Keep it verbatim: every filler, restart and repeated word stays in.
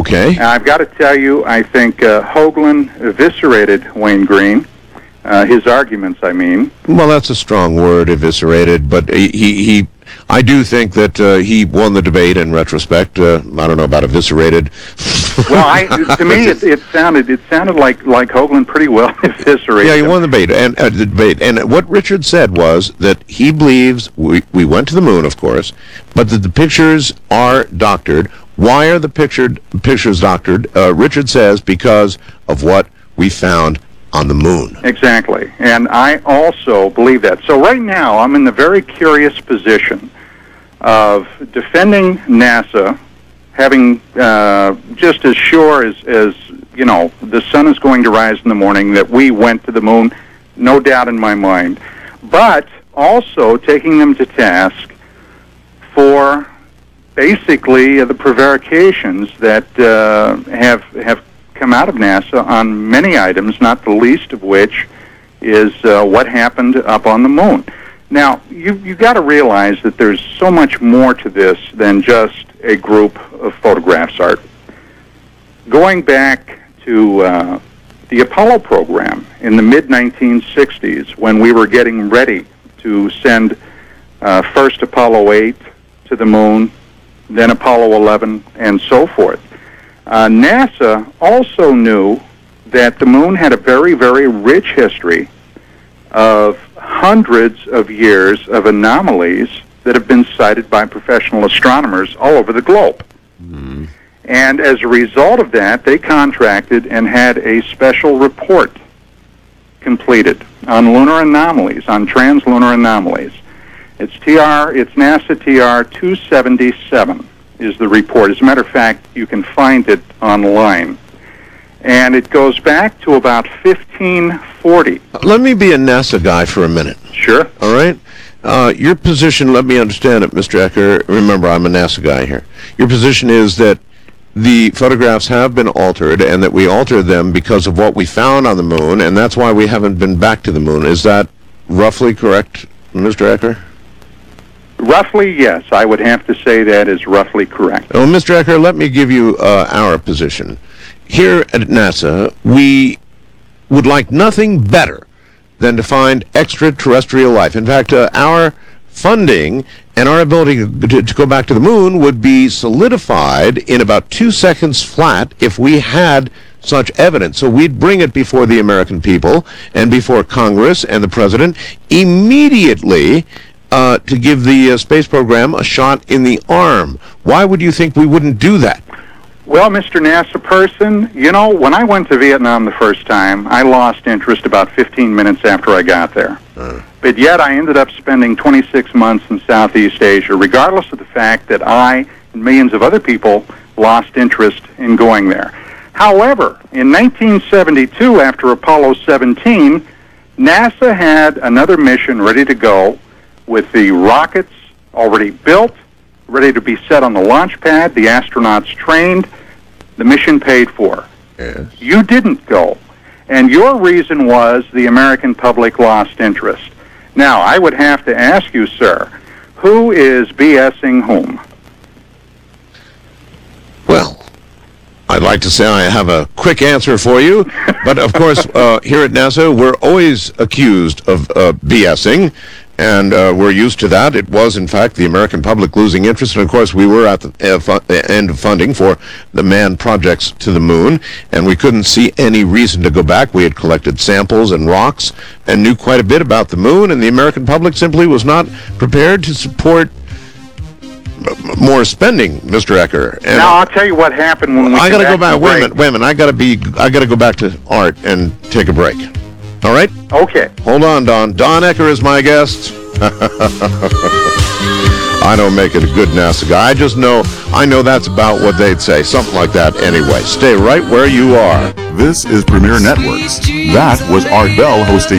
Okay. Now, I've got to tell you, I think uh, Hoagland eviscerated Wayne Green. Uh, his arguments, I mean. Well, that's a strong word, eviscerated, but he, he, he I do think that uh, he won the debate in retrospect. Uh, I don't know about eviscerated. Well, I, to me, it, it sounded it sounded like like Hoagland pretty well eviscerated. Yeah, he him. won the debate, and uh, the debate. And what Richard said was that he believes we we went to the moon, of course, but that the pictures are doctored. Why are the pictured pictures doctored? Uh, Richard says because of what we found on the moon. Exactly, and I also believe that. So right now, I'm in the very curious position of defending NASA, having uh, just as sure as, as, you know, the sun is going to rise in the morning, that we went to the moon, no doubt in my mind, but also taking them to task for basically uh, the prevarications that uh, have have come out of NASA on many items, not the least of which is uh, what happened up on the moon. Now, you you got to realize that there's so much more to this than just a group of photographs, Art. Going back to uh, the Apollo program in the mid nineteen sixties, when we were getting ready to send uh, first Apollo eight to the moon, then Apollo eleven, and so forth. Uh, NASA also knew that the moon had a very, very rich history of hundreds of years of anomalies that have been cited by professional astronomers all over the globe. Mm. And as a result of that, they contracted and had a special report completed on lunar anomalies, on translunar anomalies. It's T R, it's NASA T R two seventy-seven. Is the report. As a matter of fact, you can find it online. And it goes back to about fifteen forty. Let me be a NASA guy for a minute. Sure. All right? Uh, your position, let me understand it, Mister Ecker. Remember, I'm a NASA guy here. Your position is that the photographs have been altered and that we altered them because of what we found on the moon, and that's why we haven't been back to the moon. Is that roughly correct, Mister Ecker? Roughly, yes. I would have to say that is roughly correct. Well, Mister Ecker, let me give you uh, our position. Here at NASA, we would like nothing better than to find extraterrestrial life. In fact, uh, our funding and our ability to, to go back to the moon would be solidified in about two seconds flat if we had such evidence. So we'd bring it before the American people and before Congress and the President immediately uh, to give the uh, space program a shot in the arm. Why would you think we wouldn't do that? Well, Mister NASA person, you know, when I went to Vietnam the first time, I lost interest about fifteen minutes after I got there. Uh. But yet I ended up spending twenty-six months in Southeast Asia, regardless of the fact that I and millions of other people lost interest in going there. However, in nineteen seventy-two, after Apollo seventeen, NASA had another mission ready to go with the rockets already built, ready to be set on the launch pad, the astronauts trained, the mission paid for. Yes. You didn't go. And your reason was the American public lost interest. Now, I would have to ask you, sir, who is BSing whom? Well, I'd like to say I have a quick answer for you, but of course, uh, here at NASA, we're always accused of uh, BSing. And uh, we're used to that. It was, in fact, the American public losing interest. And, of course, we were at the uh, fu- end of funding for the manned projects to the moon, and we couldn't see any reason to go back. We had collected samples and rocks and knew quite a bit about the moon, and the American public simply was not prepared to support more spending, Mister Ecker. And now, I'll tell you what happened when we I got to go back. Wait a minute. Wait a minute. I got to be. I got to go back to Art and take a break. All right? Okay. Hold on, Don. Don Ecker is my guest. I don't make it a good NASA guy. I just know, I know that's about what they'd say. Something like that anyway. Stay right where you are. This is Premier Networks. That was Art Bell hosting